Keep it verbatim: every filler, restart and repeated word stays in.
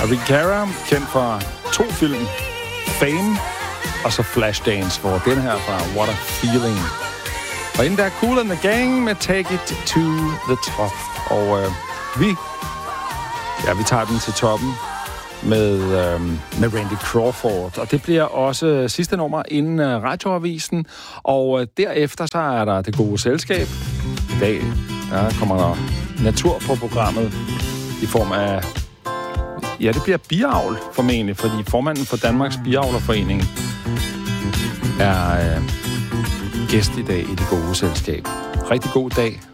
Rick Cara, kendt fra to film, Fame og så Flashdance, hvor den her fra What a Feeling. Og inden der er Kool and the Gang med Take It to the Top. Og øh, vi, ja, vi tager den til toppen med, øh, med Randy Crawford. Og det bliver også sidste nummer inden øh, radioavisen. Og øh, derefter så er der Det Gode Selskab. I dag der kommer der natur på programmet i form af... Ja, det bliver biavl formentlig, fordi formanden for Danmarks Biavlerforening er øh, gæst i dag i Det Gode Selskab. Rigtig god dag.